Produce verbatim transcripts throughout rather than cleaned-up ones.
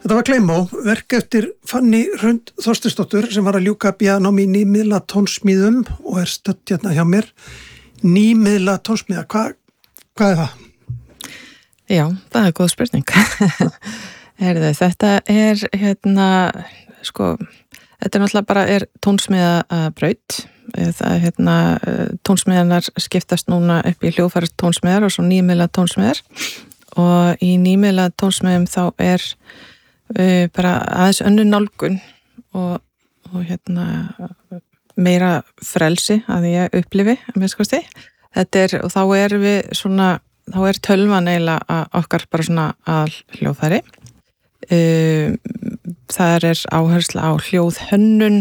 Þetta var Gleymó, verk eftir Fanný Hrund Þorsteinsdóttur sem var að ljúka píanómi í nýmiðla tónsmíðum og er stödd hérna hjá mér. Nýmiðla tónsmíða, Hva, hvað er það? Já, það er góð spurning. Herðu, þetta er hérna, sko, þetta er náttúrulega bara er tónsmíða braut. Það er hérna, tónsmíðanar skiptast núna upp í hljóðfæris tónsmíðar og svo nýmiðla tónsmíðar. Og í nýmiðla tónsmíðum þá er uh, bara aðeins önnur nálgun og, og hérna meira frelsi að ég upplifi að minnskosti. Þetta er, og þá er við svona, þá er tölvan eiginlega okkar bara svona að hljóðfæri. Uh, þar er áhersla á hljóðhönnun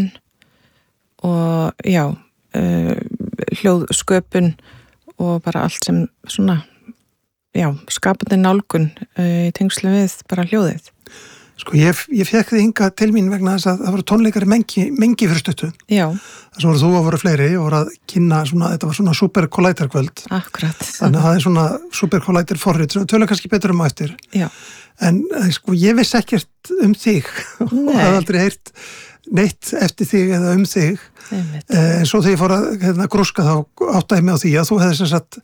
og já, uh, hljóðsköpun og bara allt sem svona já, skapandi nálgun uh, í tengslu við bara hljóðið. Sko, ég, ég fekk þið hinga til mín vegna þess að það voru tónleikari mengi, mengi fyrir stuttu. Já. Þess voru þú og voru fleiri og voru að kynna svona, þetta var svona super collider kvöld. Akkurat. Þannig að það er svona super collider forrit sem við tölum kannski betur um á eftir. Já. En sko, ég vissi ekkert um þig og hafði aldrei heyrt neitt eftir þig eða um þig. Einmitt. En svo þegar ég fór að hérna, grúska þá áttaði mig á því að þú hefði sem sagt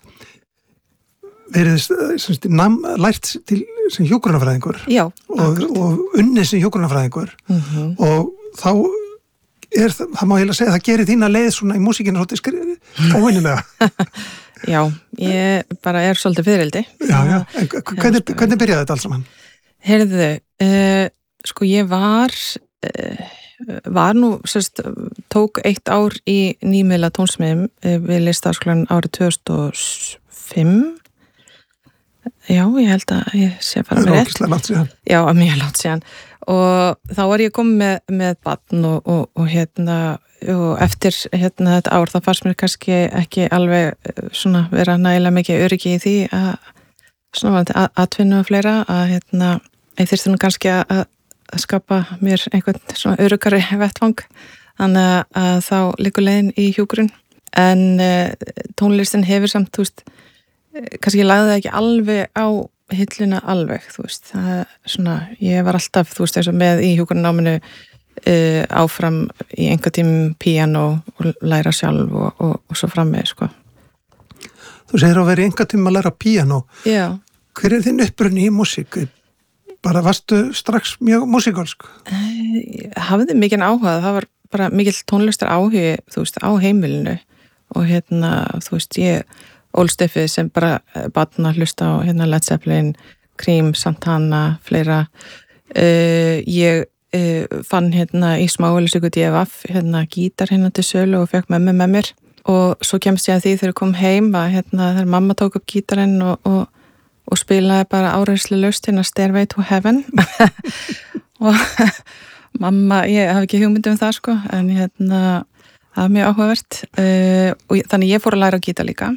verið semst, nam, lært til sem hjúkrunarfræðingur Já, og, og unnið sem hjúkrunarfræðingur mm-hmm. og þá er það, það má ég að segja að það gerir þína leið svona í músíkinu svolítið skrið óvinnilega. Já, ég bara er svolítið fyririldi. Já, já, en hvernig, hvernig byrjaði þetta alls saman? Heyrðu, uh, sko ég var uh, var nú, sérst, tók eitt ár í nýmiðla tónsmiðum uh, við Listaháskólann árið tvö þúsund og fimm. Já, ég held að ég sé að fara með rétt. Það er ógeðslega langt síðan. Já, mjög langt síðan. Og þá var ég komið með, með barn og, og, og hérna, og eftir hérna þetta ár þá fannst mér kannski ekki alveg svona vera nægilega mikið öryggi í því að svona að atvinnu og fleira að hérna, ég þyrfti nú kannski að, að skapa mér einhvern svona öruggari vettvang. Þannig að, að þá liggur leiðin í hjúkrun. En uh, tónlistin hefur samt, þú veist, kannski ég lagði það ekki alveg á hilluna alveg, þú veist, það er svona, ég var alltaf, þú veist, eins og með í hjúkrunarnáminu uh, áfram í einhver tímum píanó og læra sjálf og, og, og svo framvið, sko. Þú segir að vera í einhver tíma að læra píanó. Já. Hver er þinn upprunni í músík? Bara varstu strax mjög músíkalsk? Ég hafði mikinn áhuga, það var bara mikill tónlistar áhugi, þú veist, á heimilinu og hérna, þú veist, ég Ólstefið sem bara barn að hlusta á hérna Led Zeppelin, Cream, Santana, fleira. Uh, ég uh, fann hérna í smáauglýsingu D F F hérna gítar hérna til sölu og fekk mömmu með mér. Og svo kemst ég að því þegar ég kom heim að hérna þegar mamma tók upp gítarinn og, og, og spilaði bara áreinslulegust hérna Stairway to Heaven. Og mamma, ég haf ekki hugmynd um það sko, en hérna það var mjög áhugavert. Uh, og þannig ég fór að læra á gítar líka.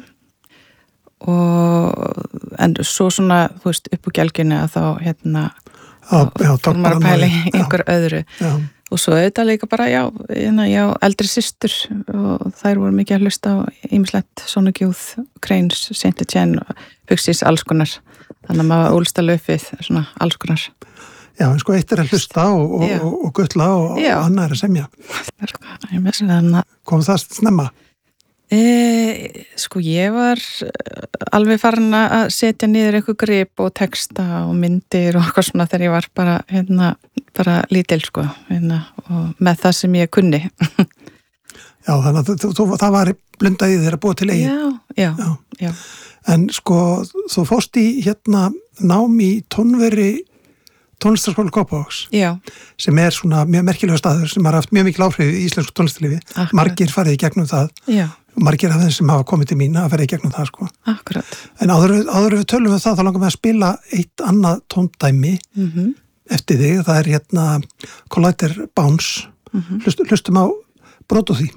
Og en svo svona, þú veist, upp á gelginu að þá hérna fór maður að pæla í einhver öðru já. Og svo auðvitað líka bara, já, hérna, já, eldri systur og þær voru mikið að hlusta á ýmislegt Sonic Youth, Cranes, Saint Etienne og Pixies, alls konar þannig að maður ólsta löfið, svona alls konar. Já, en sko eitt er að hlusta og, og, og, og guttla og, og annað er að semja. Ég með sér þannig að kom það snemma? E, sko ég var alveg farin að setja niður einhver grip og texta og myndir og eitthvað svona þegar ég var bara, hérna, bara lítil sko, hérna, og með það sem ég kunni. Já, þannig að þú, þú, það var blundað í þér að búa til eigin. Já, já, já, já. En sko þú fórst í hérna nám í tónveri tónlistarskóla Kópavogs sem er svona mjög merkilega staður sem har haft mjög mikil áhrif í íslensku tónlistarlífi. Margir farið í gegnum það. Já. Margir af þeim sem hafa komið til mín að ferja í gegnum það sko. Akkurat. En áður, áður við tölum við það þá langar við að spila eitt annað tóndæmi mm-hmm. eftir þig. Það er hérna Collider Bounce. Mm-hmm. Hlustum á brot úr því.